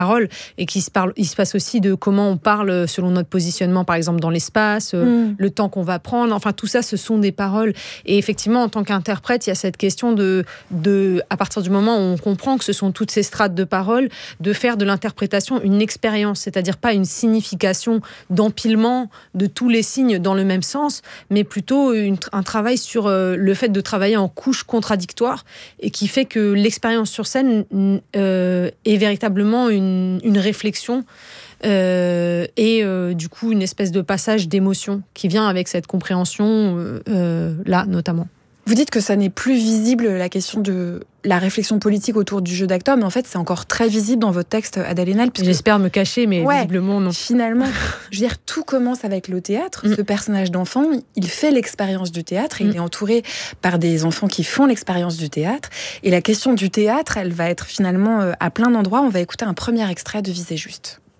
parole et il se passe aussi de comment on parle selon notre positionnement, par exemple dans l'espace, le temps qu'on va prendre. Enfin, tout ça, ce sont des paroles. Et effectivement, en tant qu'interprète, il y a cette question de à partir du moment où on comprend que ce sont toutes ces strates de paroles, de faire de l'interprétation une expérience, c'est-à-dire pas une signification d'empilement de tous les signes dans le même sens, mais plutôt un travail sur le fait de travailler en couches contradictoires et qui fait que l'expérience sur scène est véritablement une réflexion et du coup une espèce de passage d'émotion qui vient avec cette compréhension là notamment. Vous dites que ça n'est plus visible, la question de la réflexion politique autour du jeu d'acteur, mais en fait, c'est encore très visible dans votre texte, Adèle Haenel. J'espère me cacher, mais visiblement, non. Finalement, je veux dire, tout commence avec le théâtre. Ce personnage d'enfant, il fait l'expérience du théâtre et il est entouré par des enfants qui font l'expérience du théâtre. Et la question du théâtre, elle va être finalement à plein d'endroits. On va écouter un premier extrait de Visez juste.